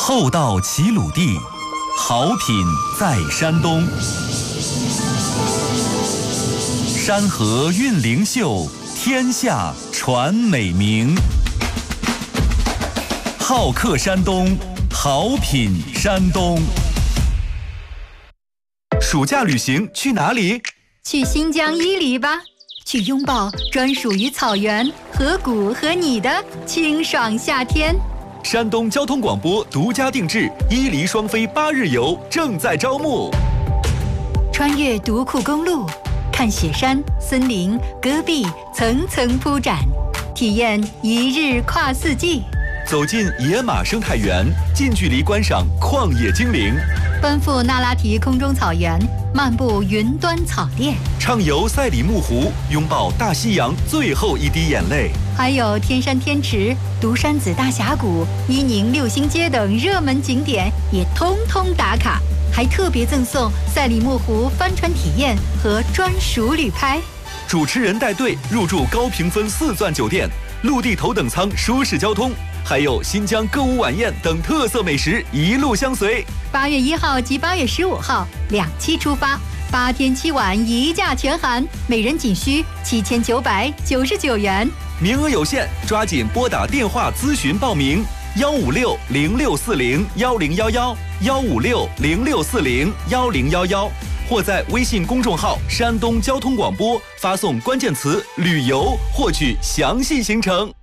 厚道齐鲁地，好品在山东。山河韵灵秀，天下传美名。好客山东，好品山东。暑假旅行去哪里？ 去新疆伊犁吧，去拥抱专属于草原、河谷和你的清爽夏天。 山东交通广播独家定制伊犁双飞8日游正在招募。 穿越独库公路，看雪山、森林、戈壁层层铺展，体验一日跨四季。 走进野马生态园，近距离观赏旷野精灵。 奔赴那拉提空中草原，漫步云端草甸， 畅游赛里木湖，拥抱大西洋最后一滴眼泪。 还有天山天池、独山子大峡谷、伊宁六星街等热门景点也通通打卡，还特别赠送赛里木湖帆船体验和专属旅拍。 主持人带队入住高评分4钻酒店，陆地头等舱舒适交通，还有新疆歌舞晚宴等特色美食一路相随。 8月1号及8月15号2期出发，8天7晚一价全含，每人仅需7999元。 名额有限，抓紧拨打电话咨询报名：156-0640-1011，156-0640-1011，或在微信公众号山东交通广播发送关键词旅游获取详细行程。